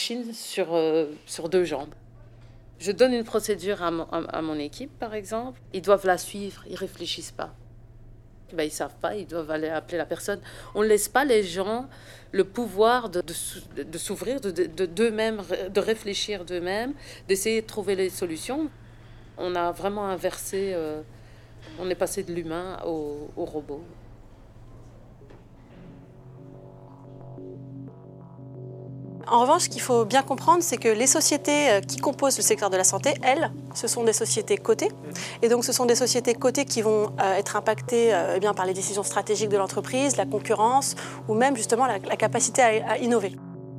machine sur deux jambes. Je donne une procédure à mon équipe, par exemple. Ils doivent la suivre, ils ne réfléchissent pas. Ils ne savent pas, ils doivent aller appeler la personne. On ne laisse pas les gens le pouvoir de s'ouvrir, d'eux-mêmes, de réfléchir d'eux-mêmes, d'essayer de trouver les solutions. On a vraiment inversé, on est passé de l'humain au robot. En revanche, ce qu'il faut bien comprendre, c'est que les sociétés qui composent le secteur de la santé, elles, ce sont des sociétés cotées. Et donc, ce sont des sociétés cotées qui vont être impactées par les décisions stratégiques de l'entreprise, la concurrence ou même justement la capacité à innover.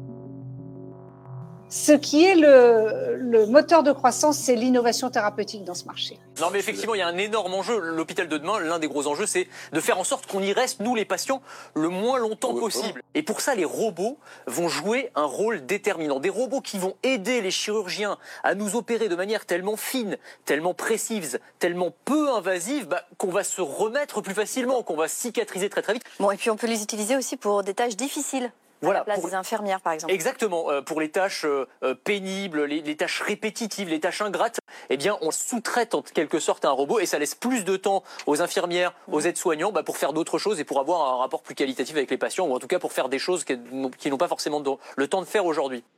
Ce qui est le moteur de croissance, c'est l'innovation thérapeutique dans ce marché. Non mais effectivement, il y a un énorme enjeu. L'hôpital de demain, l'un des gros enjeux, c'est de faire en sorte qu'on y reste, nous les patients, le moins longtemps possible. Et pour ça, les robots vont jouer un rôle déterminant. Des robots qui vont aider les chirurgiens à nous opérer de manière tellement fine, tellement précise, tellement peu invasive, qu'on va se remettre plus facilement, qu'on va cicatriser très très vite. Bon, et puis on peut les utiliser aussi pour des tâches difficiles. Voilà, à la place des infirmières, par exemple. Exactement. Pour les tâches pénibles, les tâches répétitives, les tâches ingrates, eh bien, on sous-traite en quelque sorte à un robot et ça laisse plus de temps aux infirmières, aux aides-soignants pour faire d'autres choses et pour avoir un rapport plus qualitatif avec les patients ou en tout cas pour faire des choses qui n'ont pas forcément le temps de faire aujourd'hui.